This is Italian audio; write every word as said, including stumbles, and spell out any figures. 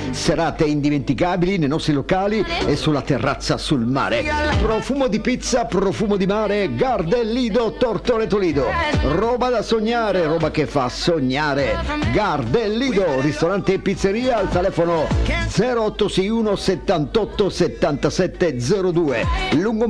serate indimenticabili nei nostri locali e sulla terrazza sul mare. Profumo di pizza, profumo di mare, Gardelido Tortoreto Lido. Roba da sognare, roba che fa sognare. Gardelido, ristorante e pizzeria, al telefono zero otto sei uno settantotto settantasette zero due. Lungo